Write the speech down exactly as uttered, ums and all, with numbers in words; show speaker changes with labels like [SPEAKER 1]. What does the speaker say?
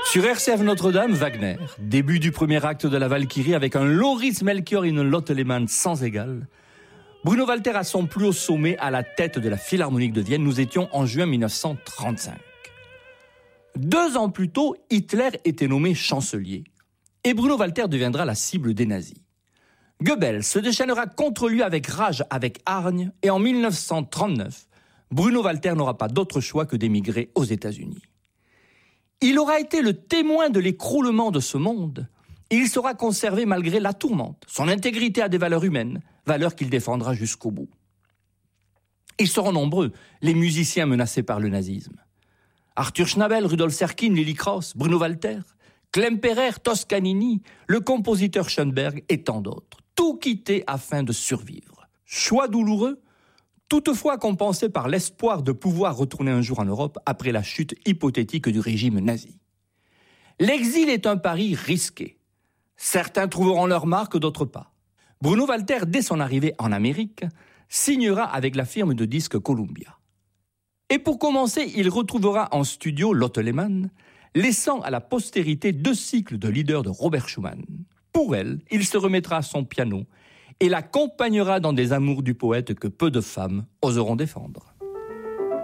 [SPEAKER 1] Sur R C F Notre-Dame, Wagner, début du premier acte de la Valkyrie avec un Loris Melchior in Lotte Lehmann sans égal. Bruno Walter à son plus haut sommet à la tête de la Philharmonique de Vienne. Nous étions en juin mille neuf cent trente-cinq. Deux ans plus tôt, Hitler était nommé chancelier et Bruno Walter deviendra la cible des nazis. Goebbels se déchaînera contre lui avec rage, avec hargne, et en mille neuf cent trente-neuf, Bruno Walter n'aura pas d'autre choix que d'émigrer aux États-Unis. Il aura été le témoin de l'écroulement de ce monde, et il sera conservé malgré la tourmente, son intégrité à des valeurs humaines, valeurs qu'il défendra jusqu'au bout. Ils seront nombreux, les musiciens menacés par le nazisme. Arthur Schnabel, Rudolf Serkin, Lily Krauss, Bruno Walter, Klemperer, Toscanini, le compositeur Schoenberg et tant d'autres. Tout quitter afin de survivre. Choix douloureux, toutefois compensé par l'espoir de pouvoir retourner un jour en Europe après la chute hypothétique du régime nazi. L'exil est un pari risqué. Certains trouveront leur marque, d'autres pas. Bruno Walter, dès son arrivée en Amérique, signera avec la firme de disques Columbia. Et pour commencer, il retrouvera en studio Lotte Lehmann, laissant à la postérité deux cycles de leaders de Robert Schumann. Pour elle, il se remettra à son piano et l'accompagnera dans des amours du poète que peu de femmes oseront défendre.